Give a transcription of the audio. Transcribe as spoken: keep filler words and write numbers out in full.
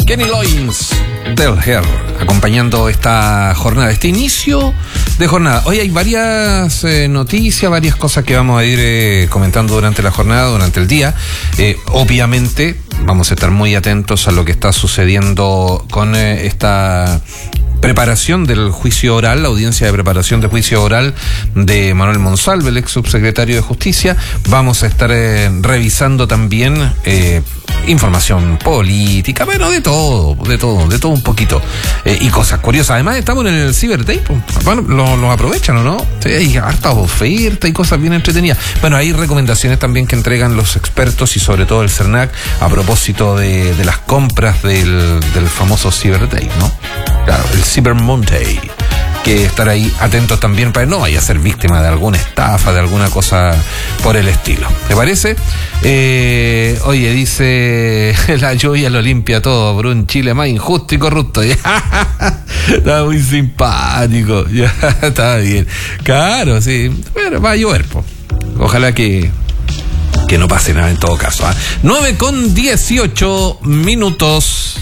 Kenny Loggins, Tell Her, acompañando esta jornada, este inicio de jornada. Hoy hay varias eh, noticias, varias cosas que vamos a ir eh, comentando durante la jornada, durante el día. Eh, obviamente vamos a estar muy atentos a lo que está sucediendo con eh, esta preparación del juicio oral, la audiencia de preparación de juicio oral de Manuel Monsalve, el ex subsecretario de Justicia. Vamos a estar eh, revisando también eh, información política, bueno, de todo, de todo, de todo un poquito. Eh, y cosas curiosas. Además, estamos en el Cyber Day, pues, bueno, lo, lo aprovechan, ¿o no? Sí, hay hartas ofertas y cosas bien entretenidas. Bueno, hay recomendaciones también que entregan los expertos y sobre todo el CERNAC a propósito de, de las compras del, del famoso Cyber Day, ¿no? Claro, el Cyber Monday, que estar ahí atentos también para que no vaya a ser víctima de alguna estafa, de alguna cosa por el estilo. ¿Te parece? Eh, oye, dice la lluvia lo limpia todo por un Chile más injusto y corrupto. Está muy simpático. Ya, está bien. Claro, sí. Bueno, va a llover, po. Ojalá que que no pase nada en todo caso. ¿eh? nueve con dieciocho minutos.